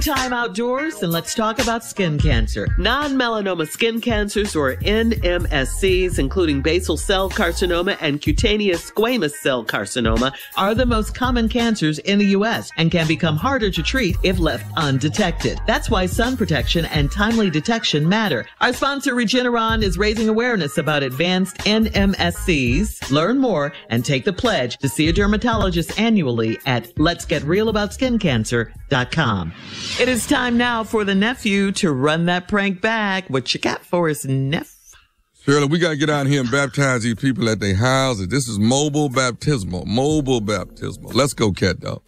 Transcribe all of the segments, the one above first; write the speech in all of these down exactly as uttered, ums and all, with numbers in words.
Time outdoors and let's talk about skin cancer. Non-melanoma skin cancers, or N M S Cs, including basal cell carcinoma and cutaneous squamous cell carcinoma, are the most common cancers in the U S and can become harder to treat if left undetected. That's why sun protection and timely detection matter. Our sponsor Regeneron is raising awareness about advanced N M S Cs. Learn more and take the pledge to see a dermatologist annually at lets get real about skin cancer dot com. It is time now for the nephew to run that prank back. What you got for us, Neff? Shirley, we got to get out here and baptize these people at their houses. This is mobile baptismal. Mobile baptismal. Let's go, cat dog.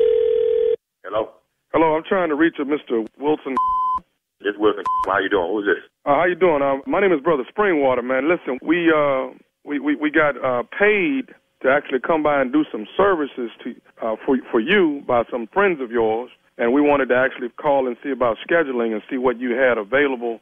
Hello? Hello, I'm trying to reach a Mister Wilson. This Wilson. How you doing? Who's this? Uh, how you doing? Uh, my name is Brother Springwater, man. Listen, we uh we we, we got uh, paid to actually come by and do some services to uh, for for you by some friends of yours. And we wanted to actually call and see about scheduling and see what you had available.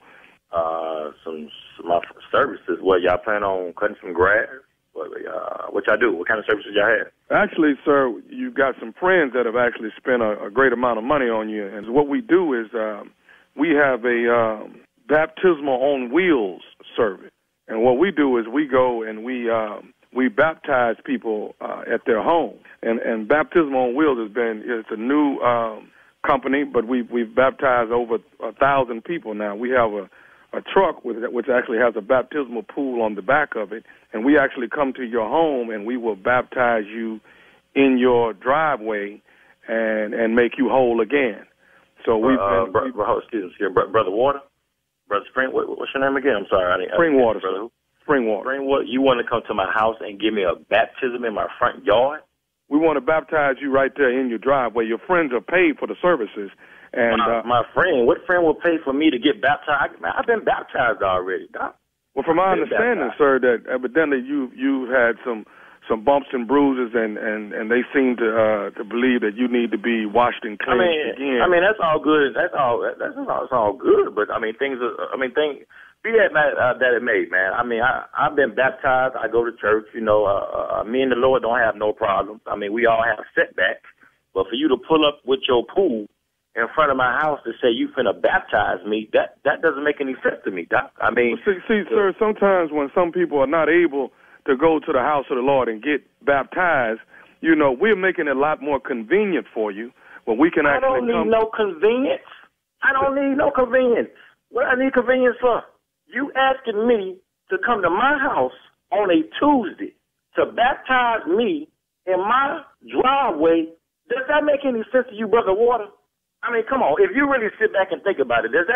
Uh, some, some uh, services. What, y'all plan on cutting some grass? What, uh, what y'all do? What kind of services y'all have? Actually, sir, you've got some friends that have actually spent a, a great amount of money on you. And what we do is um, we have a um, baptismal on wheels service. And what we do is we go and we um, we baptize people uh, at their home. And, and Baptismal on Wheels has been, it's a new um, company, but we've, we've baptized over a thousand people now. We have a, a truck with, which actually has a baptismal pool on the back of it, and we actually come to your home and we will baptize you in your driveway and and make you whole again. So we've uh, been, bro, we've, bro, excuse me, bro, Brother Water? Brother Spring, what, what's your name again? I'm sorry. I didn't, Springwater. I didn't, brother. Springwater. Springwater, you want to come to my house and give me a baptism in my front yard? We want to baptize you right there in your driveway. Your friends are paid for the services. And my, uh, my friend, what friend will pay for me to get baptized? Man, I've been baptized already, Doc. Well, from my understanding, sir, that evidently you you had some some bumps and bruises, and, and, and they seem to uh, to believe that you need to be washed and cleansed I mean, again. I mean, that's all good. That's all. That's all. That's all good. But I mean, things. Are, I mean, things. Be that uh, that it may, man. I mean, I I've been baptized. I go to church. You know, uh, uh, me and the Lord don't have no problems. I mean, we all have setbacks. But for you to pull up with your pool in front of my house to say you finna baptize me, that that doesn't make any sense to me, Doc. I mean, well, see, see, sir, sometimes when some people are not able to go to the house of the Lord and get baptized, you know, we're making it a lot more convenient for you when we can I actually don't need come. no convenience. I don't need no convenience. What I need convenience for? You asking me to come to my house on a Tuesday to baptize me in my driveway. Does that make any sense to you, Brother Water? I mean, come on. If you really sit back and think about it, does that